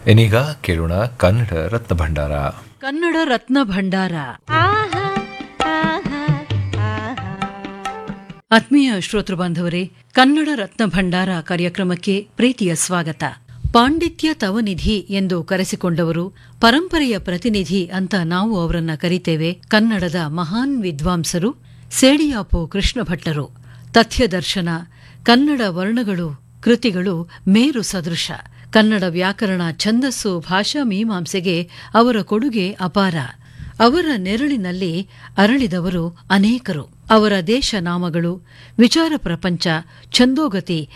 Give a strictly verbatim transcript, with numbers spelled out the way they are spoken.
ಇನ್ನೀಗ ಕೇಳೋಣ ಕನ್ನಡ ರತ್ನ ಭಂಡಾರ. ಕನ್ನಡ ರತ್ನ ಭಂಡಾರ. ಆತ್ಮೀಯ ಶ್ರೋತೃ ಬಾಂಧವರೇ, ಕನ್ನಡ ರತ್ನ ಭಂಡಾರ ಕಾರ್ಯಕ್ರಮಕ್ಕೆ ಪ್ರೀತಿಯ ಸ್ವಾಗತ. ಪಾಂಡಿತ್ಯ ತವನಿಧಿ ಎಂದು ಕರೆಸಿಕೊಂಡವರು, ಪರಂಪರೆಯ ಪ್ರತಿನಿಧಿ ಅಂತ ನಾವು ಅವರನ್ನ ಕರಿತೇವೆ, ಕನ್ನಡದ ಮಹಾನ್ ವಿದ್ವಾಂಸರು ಸೇಡಿಯಾಪು ಕೃಷ್ಣ ಭಟ್ಟರು. ತಥ್ಯದರ್ಶನ, ಕನ್ನಡ ವರ್ಣಗಳು, ಕೃತಿಗಳು ಮೇರು ಸದೃಶ. ಕನ್ನಡ ವ್ಯಾಕರಣ, ಛಂದಸ್ಸು, ಭಾಷಾ ಮೀಮಾಂಸೆಗೆ ಅವರ ಕೊಡುಗೆ ಅಪಾರ. ಅವರ ನೆರಳಿನಲ್ಲಿ ಅರಳಿದವರು ಅನೇಕರು. ಅವರ ದೇಶ ನಾಮಗಳು, ವಿಚಾರ ಪ್ರಪಂಚ, ಛಂದೋಗತಿ